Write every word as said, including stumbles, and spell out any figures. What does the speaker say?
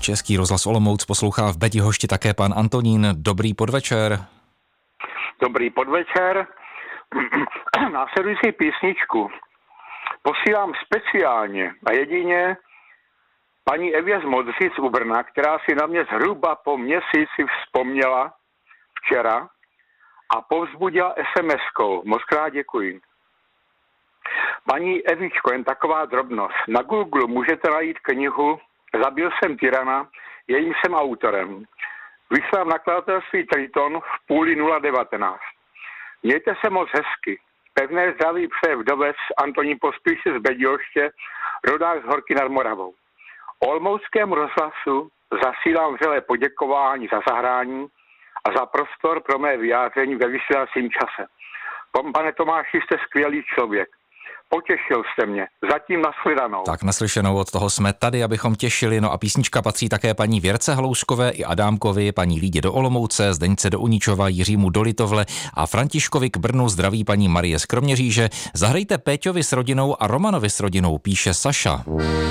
Český rozhlas Olomouc poslouchá v Bedihošti také pan Antonín. Dobrý podvečer. Dobrý podvečer. Následující písničku posílám speciálně a jedině paní Evě z Modřic u Brna, která si na mě zhruba po měsíci vzpomněla včera a povzbudila es em eskou. Moc krát děkuji. Paní Evičko, jen taková drobnost. Na Google můžete najít knihu Zabil jsem tyrana, jejím jsem autorem. Vyšla v nakladatelství Triton v půli nula devatenáct. Mějte se moc hezky. Pevné zdraví přeje vdovec Antonín Pospíšil z Bedihoště, rodák z Horky nad Moravou. Olomouckému rozhlasu zasílám vřelé poděkování za zahrání a za prostor pro mé vyjádření ve vysílacím čase. Pane Tomáši, jste skvělý člověk. Potěšil jste mě. Zatím nashledanou. Tak naslyšenou, od toho jsme tady, abychom těšili. No a písnička patří také paní Věrce Halouskové i Adámkovi, paní Lídě do Olomouce, Zdeňce do Uničova, Jiřímu do Litovle a Františkovi k Brnu zdraví paní Marie z Kroměříže. Zahrajte Péťovi s rodinou a Romanovi s rodinou, píše Saša.